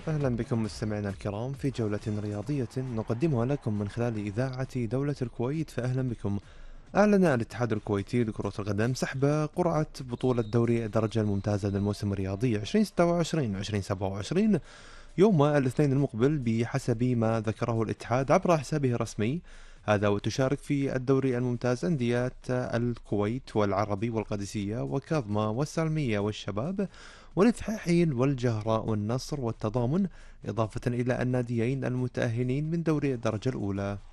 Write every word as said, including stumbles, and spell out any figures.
أهلا بكم مستمعينا الكرام في جولة رياضية نقدمها لكم من خلال إذاعة دولة الكويت، فأهلا بكم. أعلن الاتحاد الكويتي لكرة القدم سحب قرعة بطولة دوري الدرجة الممتازة للموسم الرياضي ألفين وستة وعشرين ألفين وسبعة وعشرين يوم الاثنين المقبل بحسب ما ذكره الاتحاد عبر حسابه الرسمي. هذا وتشارك في الدوري الممتاز أندية الكويت والعربي والقادسية وكاظمة والسالمية والشباب والإفحاحين والجهراء والنصر والتضامن، إضافة إلى الناديين المتأهلين من دوري الدرجة الأولى.